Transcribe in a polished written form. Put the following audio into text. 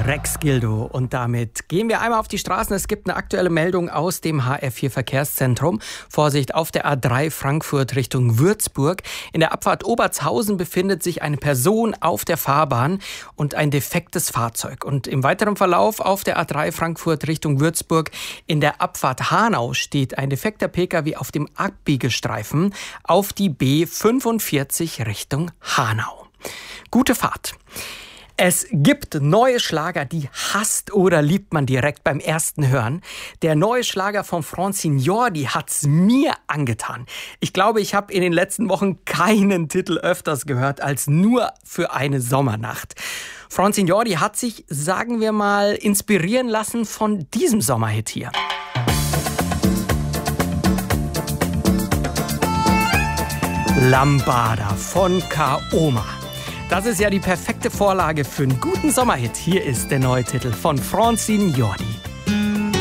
Rex Gildo. Und damit gehen wir einmal auf die Straßen. Es gibt eine aktuelle Meldung aus dem HR4 Verkehrszentrum. Vorsicht, auf der A3 Frankfurt Richtung Würzburg. In der Abfahrt Obertshausen befindet sich eine Person auf der Fahrbahn und ein defektes Fahrzeug. Und im weiteren Verlauf auf der A3 Frankfurt Richtung Würzburg in der Abfahrt Hanau steht ein defekter Pkw auf dem Abbiegestreifen auf die B45 Richtung Hanau. Gute Fahrt. Es gibt neue Schlager, die hasst oder liebt man direkt beim ersten Hören. Der neue Schlager von Francine Jordi hat's mir angetan. Ich glaube, ich habe in den letzten Wochen keinen Titel öfters gehört als nur für eine Sommernacht. Francine Jordi hat sich, sagen wir mal, inspirieren lassen von diesem Sommerhit hier. Lambada von Kaoma. Das ist ja die perfekte Vorlage für einen guten Sommerhit. Hier ist der neue Titel von Francine Jordi.